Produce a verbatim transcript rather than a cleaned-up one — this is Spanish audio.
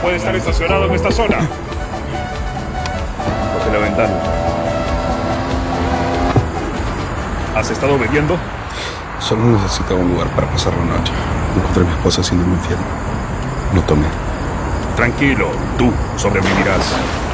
puede estar estacionado en esta zona. Coge la ventana. ¿Has estado bebiendo? Solo necesitaba un lugar para pasar la noche. Encontré a mi esposa haciendo un infierno. No tomé. Tranquilo, tú sobrevivirás.